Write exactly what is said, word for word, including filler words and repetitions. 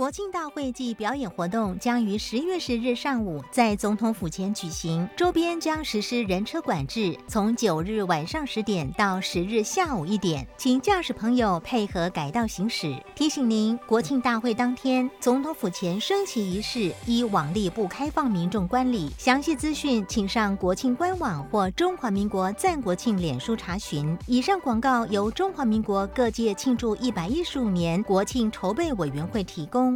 国庆大会暨表演活动将于十月十日上午在总统府前举行，周边将实施人车管制，从九日晚上十点到十日下午一点，请驾驶朋友配合改道行驶。提醒您，国庆大会当天，总统府前升旗仪式依往例不开放民众观礼，详细资讯请上国庆官网或中华民国赞国庆脸书查询。以上广告由中华民国各界庆祝一百一十五年国庆筹备委员会提供。